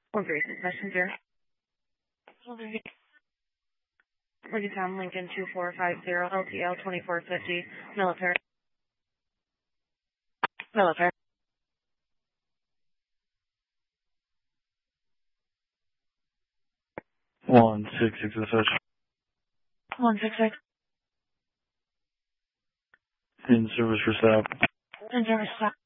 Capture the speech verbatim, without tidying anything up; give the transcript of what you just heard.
Or Grace Messenger. Morgantown, Lincoln two four five zero, L T L twenty-four fifty, military. Military. One six six six. One six six. In service for staff. In service stop.